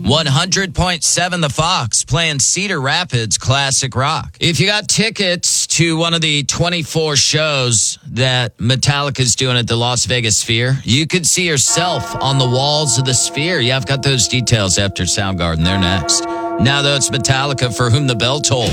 100.7 The Fox playing Cedar Rapids classic rock. If you got tickets to one of the 24 shows that Metallica's doing at the Las Vegas Sphere, you could see yourself on the walls of the Sphere. Yeah, I've got those details after Soundgarden. They're next. Now, though, it's Metallica, For Whom the Bell Tolls.